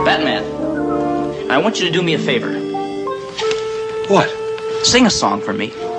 Batman, I want you to do me a favor. What? Sing a song for me.